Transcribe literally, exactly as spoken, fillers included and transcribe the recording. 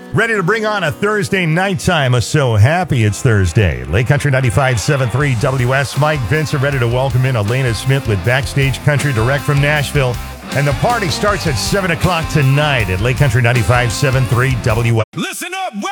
Ready to bring on a Thursday nighttime. I'm so happy it's Thursday. Lake Country ninety-five point seven three W S. Mike Vincent ready to welcome in Elena Smith with Backstage Country direct from Nashville. And the party starts at seven o'clock tonight at Lake Country ninety-five point seven three W S. Listen up!